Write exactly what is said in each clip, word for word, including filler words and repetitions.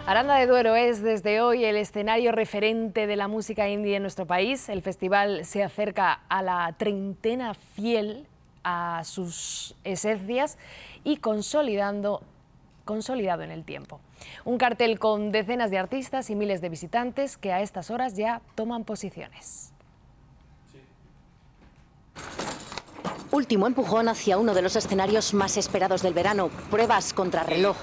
Aranda de Duero es desde hoy el escenario referente de la música indie en nuestro país. El festival se acerca a la treintena fiel a sus esencias y consolidando, consolidado en el tiempo. Un cartel con decenas de artistas y miles de visitantes que a estas horas ya toman posiciones. Último empujón hacia uno de los escenarios más esperados del verano, pruebas contrarreloj.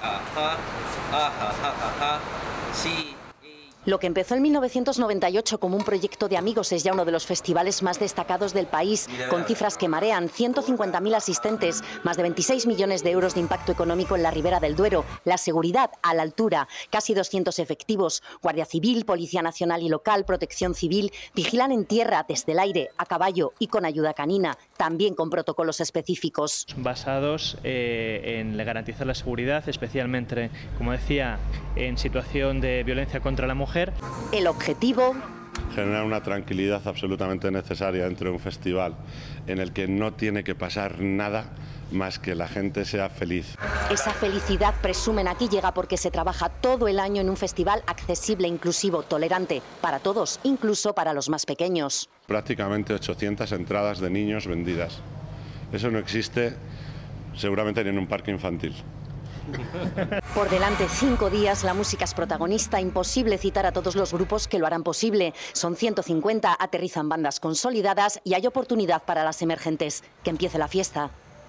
Sí. Lo que empezó en mil novecientos noventa y ocho como un proyecto de amigos es ya uno de los festivales más destacados del país, con cifras que marean: ciento cincuenta mil asistentes, más de veintiséis millones de euros de impacto económico en la Ribera del Duero, la seguridad a la altura, casi doscientos efectivos, Guardia Civil, Policía Nacional y Local, Protección Civil, vigilan en tierra, desde el aire, a caballo y con ayuda canina, también con protocolos específicos. Basados eh, en garantizar la seguridad, especialmente, como decía, en situación de violencia contra la mujer. El objetivo: generar una tranquilidad absolutamente necesaria dentro de un festival en el que no tiene que pasar nada más que la gente sea feliz. Esa felicidad, presumen aquí, llega porque se trabaja todo el año en un festival accesible, inclusivo, tolerante para todos, incluso para los más pequeños. Prácticamente ochocientas entradas de niños vendidas. Eso no existe seguramente ni en un parque infantil. Por delante cinco días, la música es protagonista, imposible citar a todos los grupos que lo harán posible. Son ciento cincuenta, aterrizan bandas consolidadas y hay oportunidad para las emergentes. Que empiece la fiesta.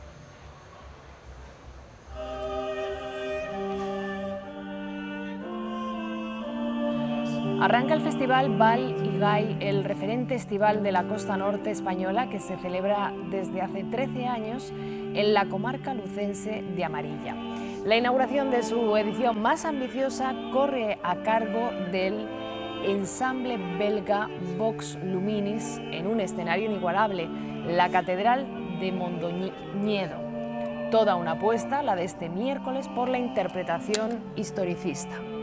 Arranca el festival Val y Gai, el referente estival de la costa norte española que se celebra desde hace trece años en la comarca lucense de Amarilla. La inauguración de su edición más ambiciosa corre a cargo del ensamble belga Vox Luminis en un escenario inigualable, la Catedral de Mondoñedo. Toda una apuesta, la de este miércoles, por la interpretación historicista.